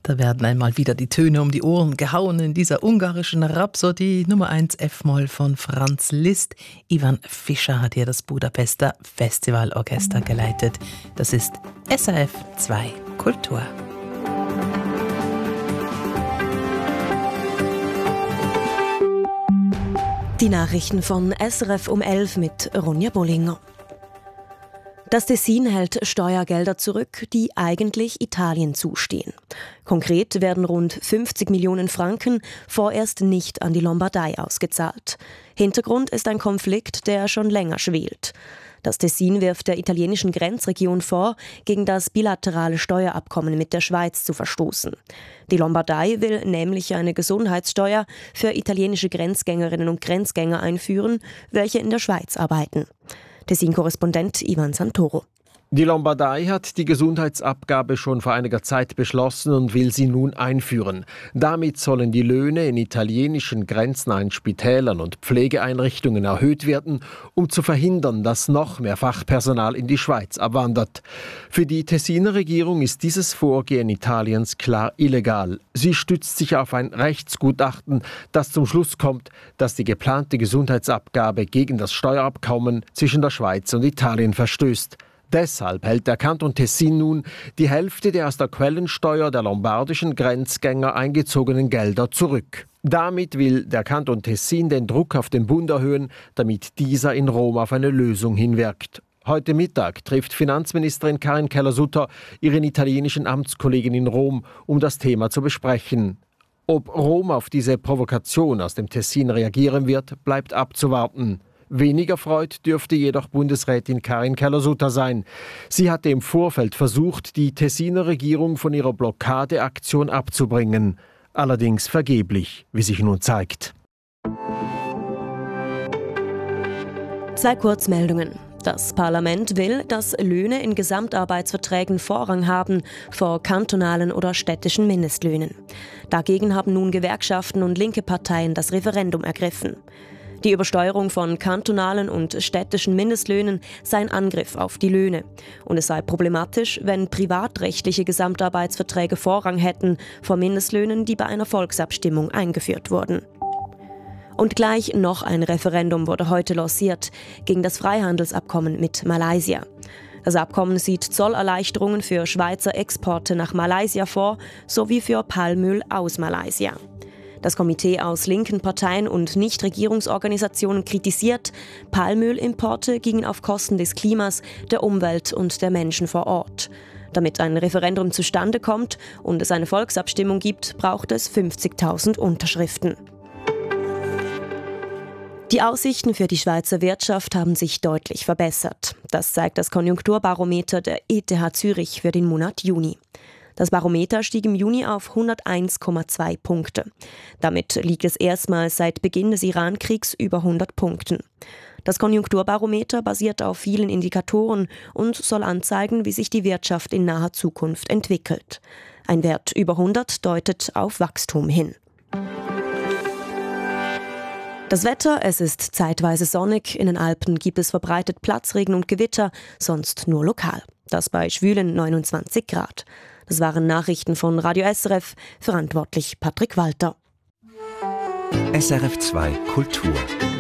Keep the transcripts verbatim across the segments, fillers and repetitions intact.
Da werden einmal wieder die Töne um die Ohren gehauen in dieser ungarischen Rhapsodie Nummer eins F-Moll von Franz Liszt. Ivan Fischer hat hier das Budapester Festivalorchester geleitet. Das ist S R F zwei Kultur. Die Nachrichten von S R F um elf mit Ronja Bollinger. Das Tessin hält Steuergelder zurück, die eigentlich Italien zustehen. Konkret werden rund fünfzig Millionen Franken vorerst nicht an die Lombardei ausgezahlt. Hintergrund ist ein Konflikt, der schon länger schwelt. Das Tessin wirft der italienischen Grenzregion vor, gegen das bilaterale Steuerabkommen mit der Schweiz zu verstoßen. Die Lombardei will nämlich eine Gesundheitssteuer für italienische Grenzgängerinnen und Grenzgänger einführen, welche in der Schweiz arbeiten. Tessin-Korrespondent Ivan Santoro. Die Lombardei hat die Gesundheitsabgabe schon vor einiger Zeit beschlossen und will sie nun einführen. Damit sollen die Löhne in italienischen grenznahen Spitälern und Pflegeeinrichtungen erhöht werden, um zu verhindern, dass noch mehr Fachpersonal in die Schweiz abwandert. Für die Tessiner Regierung ist dieses Vorgehen Italiens klar illegal. Sie stützt sich auf ein Rechtsgutachten, das zum Schluss kommt, dass die geplante Gesundheitsabgabe gegen das Steuerabkommen zwischen der Schweiz und Italien verstößt. Deshalb hält der Kanton Tessin nun die Hälfte der aus der Quellensteuer der lombardischen Grenzgänger eingezogenen Gelder zurück. Damit will der Kanton Tessin den Druck auf den Bund erhöhen, damit dieser in Rom auf eine Lösung hinwirkt. Heute Mittag trifft Finanzministerin Karin Keller-Sutter ihren italienischen Amtskollegen in Rom, um das Thema zu besprechen. Ob Rom auf diese Provokation aus dem Tessin reagieren wird, bleibt abzuwarten. Weniger freut dürfte jedoch Bundesrätin Karin Keller-Sutter sein. Sie hatte im Vorfeld versucht, die Tessiner Regierung von ihrer Blockadeaktion abzubringen. Allerdings vergeblich, wie sich nun zeigt. Zwei Kurzmeldungen. Das Parlament will, dass Löhne in Gesamtarbeitsverträgen Vorrang haben vor kantonalen oder städtischen Mindestlöhnen. Dagegen haben nun Gewerkschaften und linke Parteien das Referendum ergriffen. Die Übersteuerung von kantonalen und städtischen Mindestlöhnen sei ein Angriff auf die Löhne. Und es sei problematisch, wenn privatrechtliche Gesamtarbeitsverträge Vorrang hätten vor Mindestlöhnen, die bei einer Volksabstimmung eingeführt wurden. Und gleich noch ein Referendum wurde heute lanciert gegen das Freihandelsabkommen mit Malaysia. Das Abkommen sieht Zollerleichterungen für Schweizer Exporte nach Malaysia vor, sowie für Palmöl aus Malaysia. Das Komitee aus linken Parteien und Nichtregierungsorganisationen kritisiert, Palmölimporte gingen auf Kosten des Klimas, der Umwelt und der Menschen vor Ort. Damit ein Referendum zustande kommt und es eine Volksabstimmung gibt, braucht es fünfzigtausend Unterschriften. Die Aussichten für die Schweizer Wirtschaft haben sich deutlich verbessert. Das zeigt das Konjunkturbarometer der E T H Zürich für den Monat Juni. Das Barometer stieg im Juni auf hunderteins Komma zwei Punkte. Damit liegt es erstmals seit Beginn des Iran-Kriegs über hundert Punkten. Das Konjunkturbarometer basiert auf vielen Indikatoren und soll anzeigen, wie sich die Wirtschaft in naher Zukunft entwickelt. Ein Wert über hundert deutet auf Wachstum hin. Das Wetter, es ist zeitweise sonnig, in den Alpen gibt es verbreitet Platzregen und Gewitter, sonst nur lokal. Das bei schwülen neunundzwanzig Grad. Das waren Nachrichten von Radio S R F, verantwortlich Patrick Walter. S R F zwei Kultur.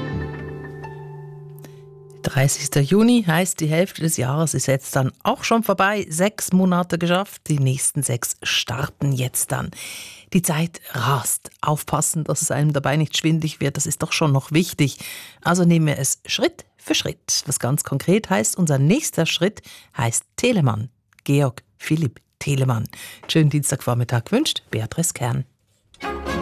dreißigster Juni heißt, die Hälfte des Jahres ist jetzt dann auch schon vorbei. Sechs Monate geschafft, die nächsten sechs starten jetzt dann. Die Zeit rast. Aufpassen, dass es einem dabei nicht schwindlig wird, das ist doch schon noch wichtig. Also nehmen wir es Schritt für Schritt. Was ganz konkret heißt, unser nächster Schritt heißt Telemann. Georg Philipp Telemann. Schönen Dienstagvormittag wünscht Beatrice Kern.